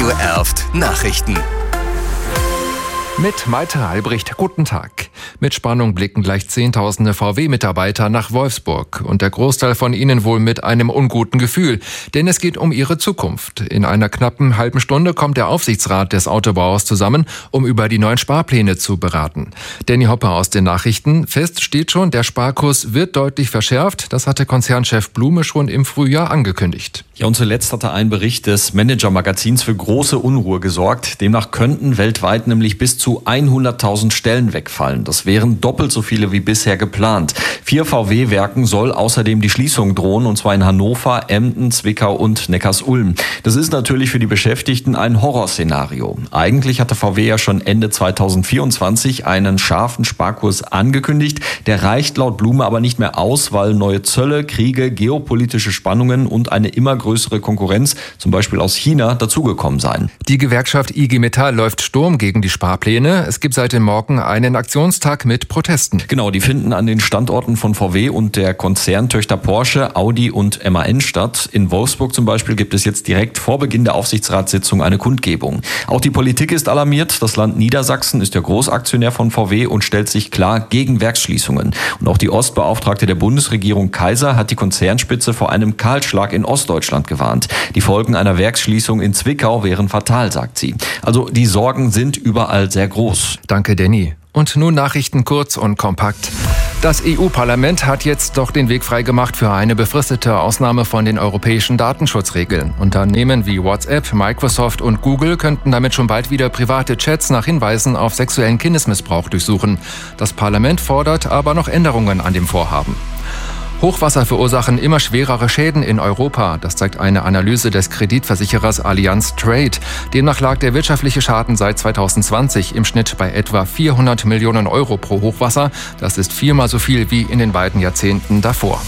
Erft Nachrichten. Mit Malte Albrecht, guten Tag. Mit Spannung blicken gleich Zehntausende VW-Mitarbeiter nach Wolfsburg. Und der Großteil von ihnen wohl mit einem unguten Gefühl. Denn es geht um ihre Zukunft. In einer knappen halben Stunde kommt der Aufsichtsrat des Autobauers zusammen, um über die neuen Sparpläne zu beraten. Danny Hopper aus den Nachrichten. Fest steht schon, der Sparkurs wird deutlich verschärft. Das hatte Konzernchef Blume schon im Frühjahr angekündigt. Ja, und zuletzt hatte ein Bericht des Manager-Magazins für große Unruhe gesorgt. Demnach könnten weltweit nämlich bis zu 100.000 Stellen wegfallen. Das wären doppelt so viele wie bisher geplant. 4 VW-Werken soll außerdem die Schließung drohen, und zwar in Hannover, Emden, Zwickau und Neckarsulm. Das ist natürlich für die Beschäftigten ein Horrorszenario. Eigentlich hatte VW ja schon Ende 2024 einen scharfen Sparkurs angekündigt. Der reicht laut Blume aber nicht mehr aus, weil neue Zölle, Kriege, geopolitische Spannungen und eine immer größere Konkurrenz, zum Beispiel aus China, dazugekommen seien. Die Gewerkschaft IG Metall läuft Sturm gegen die Sparpläne. Es gibt seit dem Morgen einen Aktionstag mit Protesten. Genau, die finden an den Standorten von VW und der Konzerntöchter Porsche, Audi und MAN statt. In Wolfsburg zum Beispiel gibt es jetzt direkt vor Beginn der Aufsichtsratssitzung eine Kundgebung. Auch die Politik ist alarmiert. Das Land Niedersachsen ist der Großaktionär von VW und stellt sich klar gegen Werksschließungen. Und auch die Ostbeauftragte der Bundesregierung Kaiser hat die Konzernspitze vor einem Kahlschlag in Ostdeutschland gewarnt. Die Folgen einer Werksschließung in Zwickau wären fatal, sagt sie. Also die Sorgen sind überall sehr groß. Danke, Danny. Und nun Nachrichten kurz und kompakt. Das EU-Parlament hat jetzt doch den Weg freigemacht für eine befristete Ausnahme von den europäischen Datenschutzregeln. Unternehmen wie WhatsApp, Microsoft und Google könnten damit schon bald wieder private Chats nach Hinweisen auf sexuellen Kindesmissbrauch durchsuchen. Das Parlament fordert aber noch Änderungen an dem Vorhaben. Hochwasser verursachen immer schwerere Schäden in Europa. Das zeigt eine Analyse des Kreditversicherers Allianz Trade. Demnach lag der wirtschaftliche Schaden seit 2020 im Schnitt bei etwa 400 Millionen Euro pro Hochwasser. Das ist 4-mal so viel wie in den beiden Jahrzehnten davor.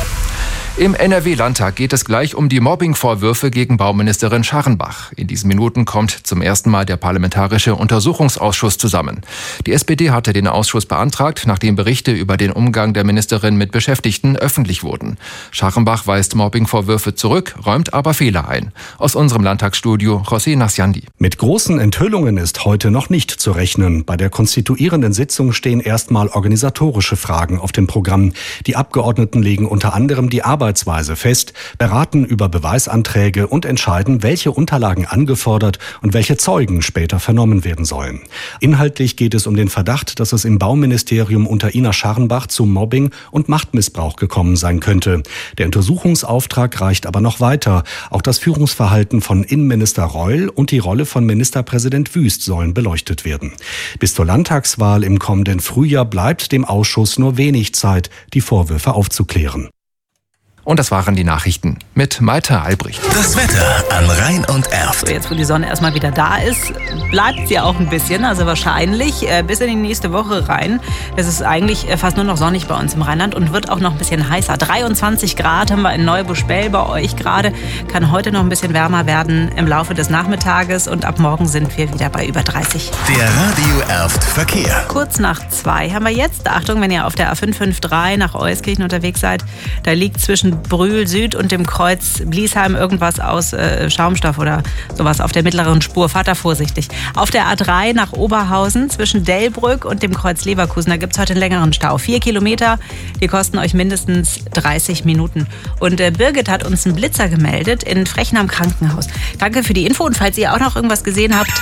Im NRW-Landtag geht es gleich um die Mobbing-Vorwürfe gegen Bauministerin Scharrenbach. In diesen Minuten kommt zum ersten Mal der Parlamentarische Untersuchungsausschuss zusammen. Die SPD hatte den Ausschuss beantragt, nachdem Berichte über den Umgang der Ministerin mit Beschäftigten öffentlich wurden. Scharrenbach weist Mobbing-Vorwürfe zurück, räumt aber Fehler ein. Aus unserem Landtagsstudio José Nasciandi. Mit großen Enthüllungen ist heute noch nicht zu rechnen. Bei der konstituierenden Sitzung stehen erstmal organisatorische Fragen auf dem Programm. Die Abgeordneten legen unter anderem die Arbeitsweise fest, beraten über Beweisanträge und entscheiden, welche Unterlagen angefordert und welche Zeugen später vernommen werden sollen. Inhaltlich geht es um den Verdacht, dass es im Bauministerium unter Ina Scharrenbach zu Mobbing und Machtmissbrauch gekommen sein könnte. Der Untersuchungsauftrag reicht aber noch weiter. Auch das Führungsverhalten von Innenminister Reul und die Rolle von Ministerpräsident Wüst sollen beleuchtet werden. Bis zur Landtagswahl im kommenden Frühjahr bleibt dem Ausschuss nur wenig Zeit, die Vorwürfe aufzuklären. Und das waren die Nachrichten mit Malte Albrecht. Das Wetter an Rhein und Erft. Jetzt, wo die Sonne erstmal wieder da ist, bleibt sie auch ein bisschen, also wahrscheinlich bis in die nächste Woche rein. Es ist eigentlich fast nur noch sonnig bei uns im Rheinland und wird auch noch ein bisschen heißer. 23 Grad haben wir in Neubuschbell bei euch gerade. Kann heute noch ein bisschen wärmer werden im Laufe des Nachmittages und ab morgen sind wir wieder bei über 30. Der Radio Erft Verkehr. Kurz nach 2 haben wir jetzt, Achtung, wenn ihr auf der A553 nach Euskirchen unterwegs seid, da liegt zwischen Brühl Süd und dem Kreuz Bliesheim irgendwas aus Schaumstoff oder sowas auf der mittleren Spur. Fahrt da vorsichtig. Auf der A3 nach Oberhausen zwischen Delbrück und dem Kreuz Leverkusen, da gibt es heute einen längeren Stau. 4 Kilometer, die kosten euch mindestens 30 Minuten. Und Birgit hat uns einen Blitzer gemeldet in Frechenham Krankenhaus. Danke für die Info und falls ihr auch noch irgendwas gesehen habt,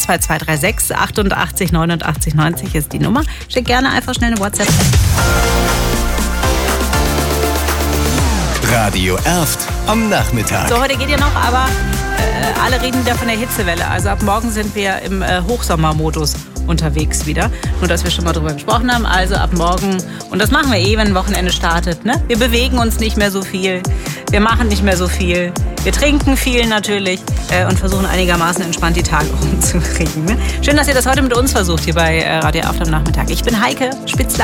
02236 88 89 90 ist die Nummer. Schickt gerne einfach schnell eine WhatsApp. Radio Erft am Nachmittag. So, heute geht ja noch, aber alle reden wieder von der Hitzewelle. Also ab morgen sind wir im Hochsommermodus unterwegs wieder. Nur, dass wir schon mal drüber gesprochen haben. Also ab morgen, und das machen wir wenn ein Wochenende startet, ne? Wir bewegen uns nicht mehr so viel, wir machen nicht mehr so viel, wir trinken viel natürlich und versuchen einigermaßen entspannt die Tage rumzukriegen. Ne? Schön, dass ihr das heute mit uns versucht, hier bei Radio Erft am Nachmittag. Ich bin Heike Spitzler.